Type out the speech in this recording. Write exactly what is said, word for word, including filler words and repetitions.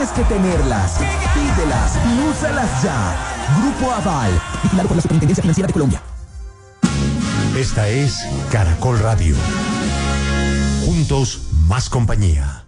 que tenerlas. Pídelas y úsalas ya. Grupo Aval, vigilado por la Superintendencia Financiera de Colombia. Esta es Caracol Radio. Juntos, más compañía.